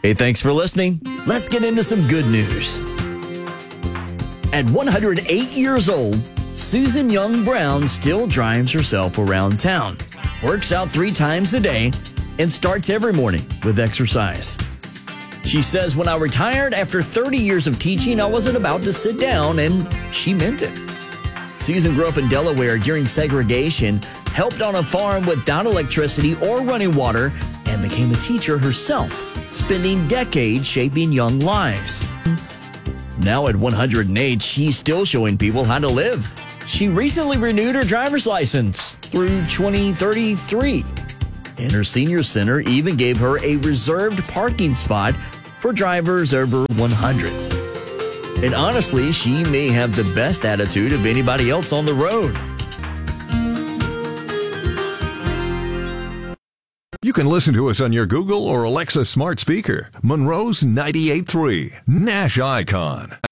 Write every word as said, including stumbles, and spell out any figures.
Hey, thanks for listening. Let's get into some good news. At one hundred eight years old, Susan Young Brown still drives herself around town, works out three times a day, and starts every morning with exercise. She says, "When I retired after thirty years of teaching, I wasn't about to sit down," and she meant it. Susan grew up in Delaware during segregation, helped on a farm without electricity or running water, and became a teacher herself, spending decades shaping young lives. Now at one hundred eight, she's still showing people how to live. She recently renewed her driver's license through twenty thirty-three. And her senior center even gave her a reserved parking spot for drivers over one hundred. And honestly, she may have the best attitude of anybody else on the road. You can listen to us on your Google or Alexa smart speaker. Monroe's ninety-eight point three, Nash Icon.